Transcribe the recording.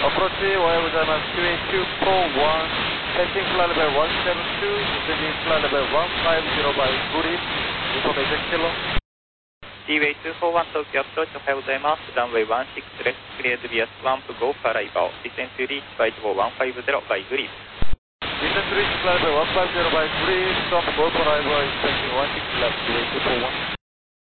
Approach おはようございます。QA241 Heading flight level 172 Descending flight level 150 by grid Information kilo Seaway 241 Tokyo approach おはようございます。Runway 16 left cleared via swamp go for arrival. Descend to reach flight level 150 by grid. Descend to reach flight level 150 by grid Swamp go for arrival expecting 16 left QA241